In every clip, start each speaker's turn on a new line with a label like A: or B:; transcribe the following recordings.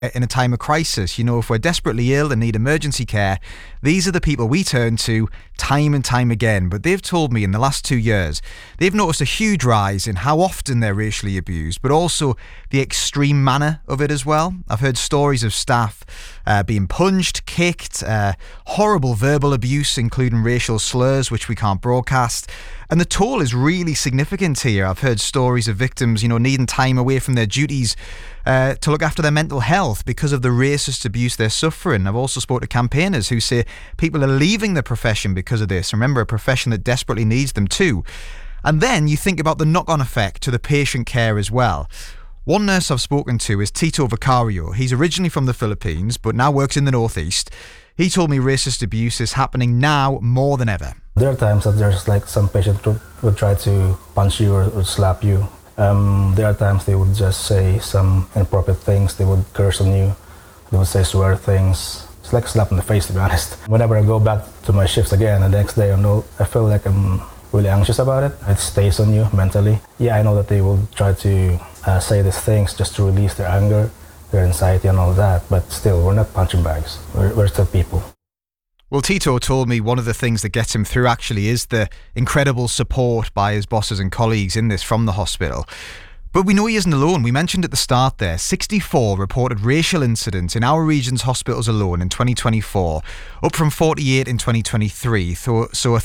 A: in a time of crisis. You know, if we're desperately ill and need emergency care, these are the people we turn to time and time again. But they've told me in the last 2 years, they've noticed a huge rise in how often they're racially abused, but also the extreme manner of it as well. I've heard stories of staff being punched, kicked, horrible verbal abuse, including racial slurs, which we can't broadcast. And the toll is really significant here. I've heard stories of victims, needing time away from their duties to look after their mental health because of the racist abuse they're suffering. I've also spoken to campaigners who say people are leaving the profession because of this. Remember, a profession that desperately needs them too. And then you think about the knock-on effect to the patient care as well. One nurse I've spoken to is Tito Vicario. He's originally from the Philippines, but now works in the Northeast. He told me racist abuse is happening now more than ever.
B: There are times that there's some patient would try to punch you or slap you. There are times they would just say some inappropriate things. They would curse on you. They would say swear things. It's like a slap in the face, to be honest. Whenever I go back to my shifts again, and the next day I feel like I'm really anxious about it. It stays on you mentally. Yeah, I know that they will try to say these things just to release their anger, their anxiety and all that, but still, we're not punching bags. We're still people.
A: Well, Tito told me one of the things that gets him through actually is the incredible support by his bosses and colleagues in this from the hospital. But we know he isn't alone. We mentioned at the start there, 64 reported racial incidents in our region's hospitals alone in 2024, up from 48 in 2023. So a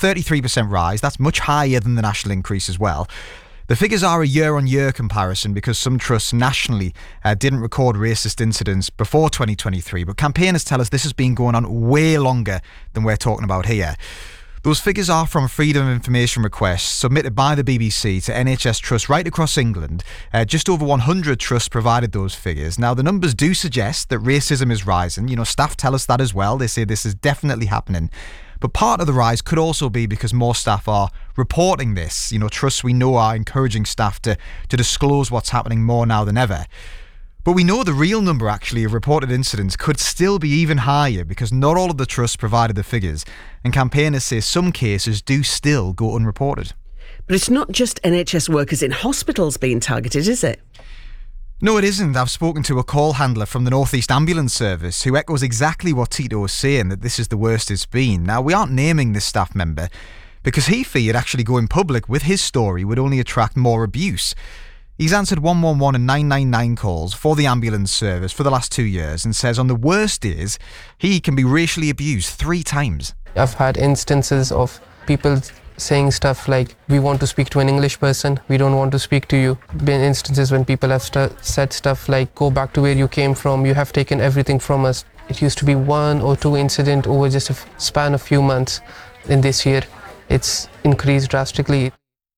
A: 33% rise. That's much higher than the national increase as well. The figures are a year-on-year comparison because some trusts nationally didn't record racist incidents before 2023, but campaigners tell us this has been going on way longer than we're talking about here. Those figures are from Freedom of Information requests submitted by the BBC to NHS trusts right across England. Just over 100 trusts provided those figures. Now, the numbers do suggest that racism is rising. Staff tell us that as well. They say this is definitely happening. But part of the rise could also be because more staff are reporting this. Trusts we know are encouraging staff to disclose what's happening more now than ever. But we know the real number actually of reported incidents could still be even higher because not all of the trusts provided the figures, and campaigners say some cases do still go unreported.
C: But it's not just NHS workers in hospitals being targeted, is it?
A: No, it isn't. I've spoken to a call handler from the North East Ambulance Service who echoes exactly what Tito was saying, that this is the worst it's been. Now, we aren't naming this staff member because he feared actually going public with his story would only attract more abuse. He's answered 111 and 999 calls for the ambulance service for the last 2 years and says on the worst days, he can be racially abused 3 times.
D: I've had instances of people saying stuff like, we want to speak to an English person, we don't want to speak to you. Been instances when people have said stuff like, go back to where you came from, you have taken everything from us. It used to be 1 or 2 incidents over just a span of few months. In this year, it's increased drastically.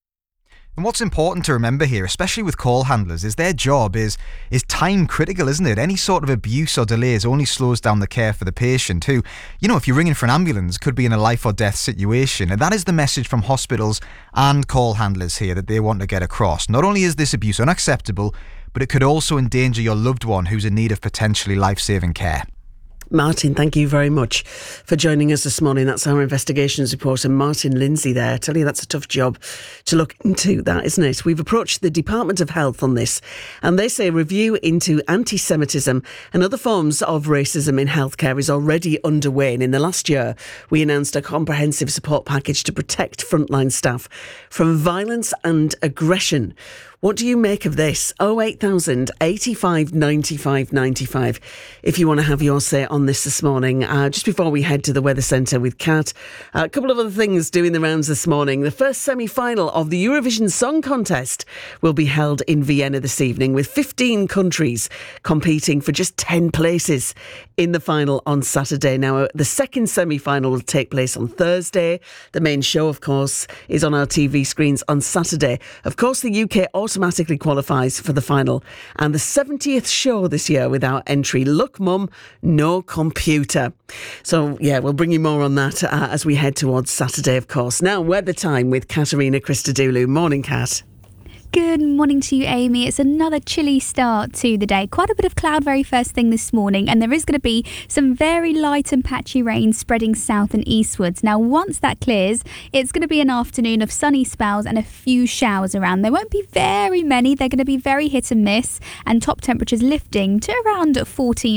A: And what's important to remember here, especially with call handlers, is their job is time critical, isn't it? Any sort of abuse or delays only slows down the care for the patient who, if you're ringing for an ambulance, could be in a life or death situation. And that is the message from hospitals and call handlers here that they want to get across. Not only is this abuse unacceptable, but it could also endanger your loved one who's in need of potentially life-saving care.
C: Martin, thank you very much for joining us this morning. That's our investigations reporter, Martin Lindsay there. I tell you, that's a tough job to look into that, isn't it? We've approached the Department of Health on this, and they say a review into anti-Semitism and other forms of racism in healthcare is already underway. And in the last year, we announced a comprehensive support package to protect frontline staff from violence and aggression. What do you make of this? 08000 85 95 95 if you want to have your say on this morning. Just before we head to the Weather Centre with Kat, a couple of other things doing the rounds this morning. The first semi-final of the Eurovision Song Contest will be held in Vienna this evening with 15 countries competing for just 10 places in the final on Saturday. Now, the second semi-final will take place on Thursday. The main show, of course, is on our TV screens on Saturday. Of course, the UK automatically qualifies for the final, and the 70th show this year without entry. Look, Mum, no computer. So yeah, we'll bring you more on that as we head towards Saturday, of course. Now, weather time with Katerina Christodoulou. Morning, Kat.
E: Good morning to you, Amy. It's another chilly start to the day. Quite a bit of cloud very first thing this morning, and there is going to be some very light and patchy rain spreading south and eastwards. Now, once that clears, it's going to be an afternoon of sunny spells and a few showers around. There won't be very many. They're going to be very hit and miss, and top temperatures lifting to around 14